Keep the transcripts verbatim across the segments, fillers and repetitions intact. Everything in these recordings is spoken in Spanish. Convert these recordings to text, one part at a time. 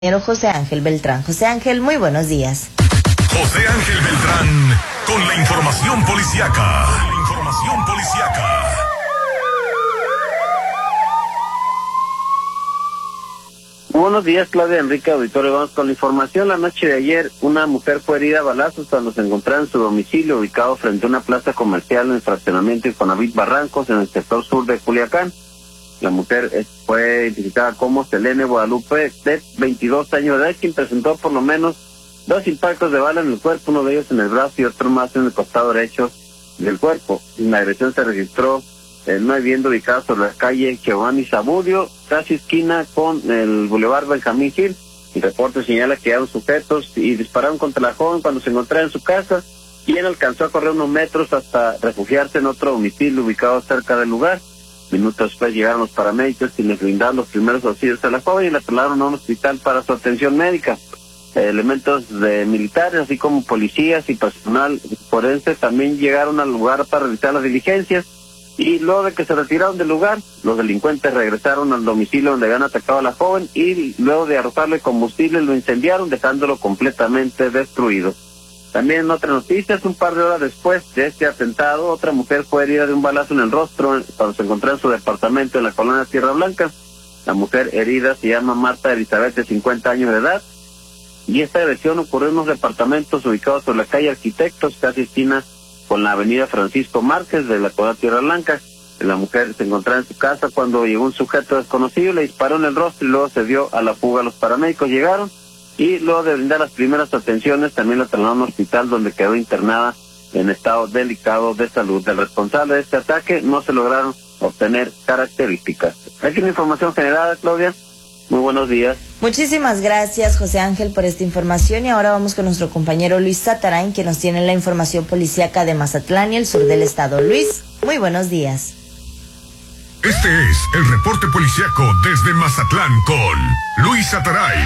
José Ángel Beltrán. José Ángel, muy buenos días. José Ángel Beltrán con la información policiaca. Con la información policiaca. Buenos días, Claudia, Enrique, auditorio. Vamos con la información. La noche de ayer, una mujer fue herida a balazos cuando se encontraba en su domicilio, ubicado frente a una plaza comercial en el fraccionamiento Infonavit Barrancos, en el sector sur de Culiacán. La mujer fue identificada como Selene Guadalupe, de veintidós años de edad, quien presentó por lo menos dos impactos de bala en el cuerpo, uno de ellos en el brazo y otro más en el costado derecho del cuerpo. La agresión se registró en una vivienda ubicada sobre la calle Giovanni Zamudio, casi esquina con el Boulevard Benjamín Gil. El reporte señala que llegaron sujetos y dispararon contra la joven cuando se encontraba en su casa, quien alcanzó a correr unos metros hasta refugiarse en otro domicilio ubicado cerca del lugar. Minutos después llegaron los paramédicos y les brindaron los primeros auxilios a la joven y la trasladaron a un hospital para su atención médica. Eh, elementos de militares, así como policías y personal forense, también llegaron al lugar para realizar las diligencias, y luego de que se retiraron del lugar, los delincuentes regresaron al domicilio donde habían atacado a la joven y luego de arrojarle combustible lo incendiaron, dejándolo completamente destruido. También en otras noticias, un par de horas después de este atentado, otra mujer fue herida de un balazo en el rostro cuando se encontraba en su departamento en la colonia Tierra Blanca. La mujer herida se llama Marta Elizabeth, de cincuenta años de edad, y esta agresión ocurrió en unos departamentos ubicados sobre la calle Arquitectos, casi esquina con la avenida Francisco Márquez de la colonia Tierra Blanca. La mujer se encontraba en su casa cuando llegó un sujeto desconocido, le disparó en el rostro y luego se dio a la fuga. Los paramédicos llegaron y luego de brindar las primeras atenciones también la trasladaron a un hospital donde quedó internada en estado delicado de salud. Del responsable de este ataque no se lograron obtener características. Aquí una información generada, Claudia. Muy buenos días. Muchísimas gracias, José Ángel, por esta información, y ahora vamos con nuestro compañero Luis Satarain, que nos tiene la información policíaca de Mazatlán y el sur del estado. Luis, muy buenos días. Este es el reporte policiaco desde Mazatlán con Luis Satarain.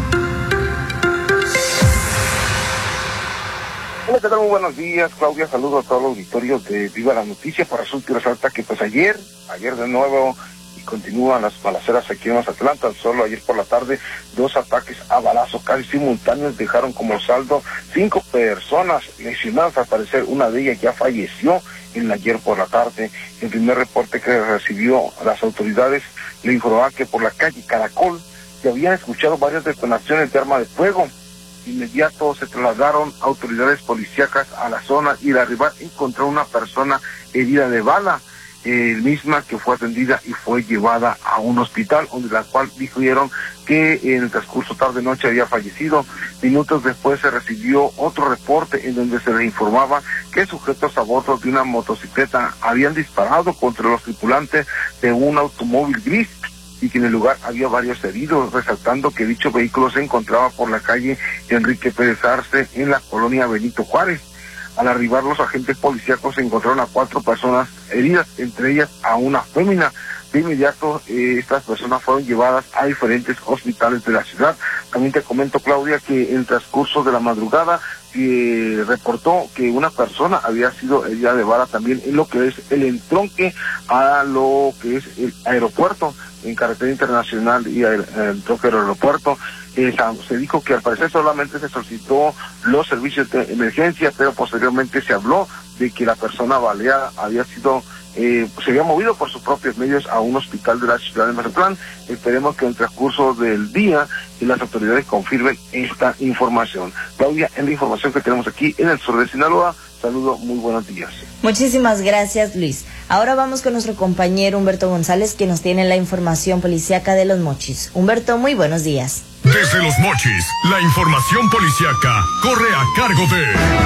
Hola, ¿qué tal? Muy buenos días, Claudia. Saludo a todo el auditorio de Viva la Noticia. Para resulta y resalta que pues ayer, ayer de nuevo, y continúan las balaceras aquí en Mazatlán. Tan solo ayer por la tarde, dos ataques a balazo casi simultáneos dejaron como saldo cinco personas lesionadas. Al parecer, una de ellas ya falleció en ayer por la tarde. El primer reporte que recibió las autoridades le informaba que por la calle Caracol se habían escuchado varias detonaciones de arma de fuego. Inmediato se trasladaron autoridades policíacas a la zona y al arribar encontró una persona herida de bala, eh, misma que fue atendida y fue llevada a un hospital, donde la cual dijeron que en el transcurso tarde-noche había fallecido. Minutos después se recibió otro reporte en donde se le informaba que sujetos a bordo de una motocicleta habían disparado contra los tripulantes de un automóvil gris, y que en el lugar había varios heridos, resaltando que dicho vehículo se encontraba por la calle Enrique Pérez Arce en la colonia Benito Juárez. Al arribar los agentes policíacos se encontraron a cuatro personas heridas, entre ellas a una fémina. De inmediato eh, estas personas fueron llevadas a diferentes hospitales de la ciudad. También te comento, Claudia, que en el transcurso de la madrugada eh, reportó que una persona había sido herida de bala también en lo que es el entronque a lo que es el aeropuerto, en carretera internacional y el, el entronque del aeropuerto. Eh, se dijo que al parecer solamente se solicitó los servicios de emergencia, pero posteriormente se habló de que la persona baleada había sido Eh, se había movido por sus propios medios a un hospital de la ciudad de Mazatlán. Esperemos que en el transcurso del día y las autoridades confirmen esta información. Claudia, en la información que tenemos aquí en el sur de Sinaloa, saludo, muy buenos días. Muchísimas gracias, Luis. Ahora vamos con nuestro compañero Humberto González, que nos tiene la información policíaca de Los Mochis. Humberto, muy buenos días. Desde Los Mochis, la información policiaca corre a cargo de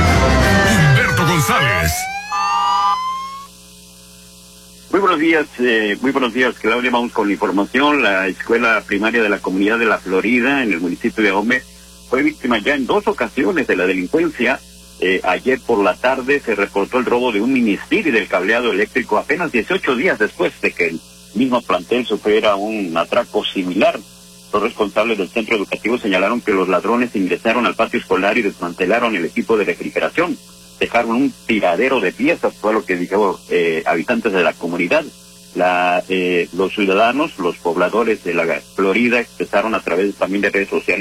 Humberto González. Muy buenos días, eh, muy buenos días, Claudia. Vamos con la información. La escuela primaria de la comunidad de La Florida, en el municipio de Ahome, fue víctima ya en dos ocasiones de la delincuencia. Eh, ayer por la tarde se reportó el robo de un ministiri del cableado eléctrico apenas dieciocho días después de que el mismo plantel sufriera un atraco similar. Los responsables del centro educativo señalaron que los ladrones ingresaron al patio escolar y desmantelaron el equipo de refrigeración. Dejaron un tiradero de piezas, fue lo que dijeron eh, habitantes de la comunidad. la, eh, los ciudadanos, los pobladores de la Florida expresaron a través también de redes sociales